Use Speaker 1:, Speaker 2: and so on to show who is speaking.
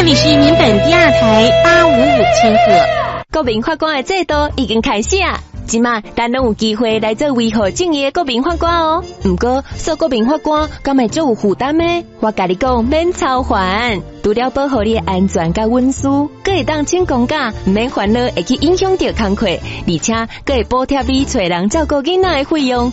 Speaker 1: 里是民本第2台855千赫。
Speaker 2: 国民法官的制度已经开始啊！即马咱拢有机会来做维护正义的国民法官哦。不过做国民法官敢会足有负担呢？我甲你讲，免操烦，除了保护你的安全甲隐私，佫会当请公假，唔免烦恼会去影响到工课，而且佫会补贴你找人照顾囡仔的费用。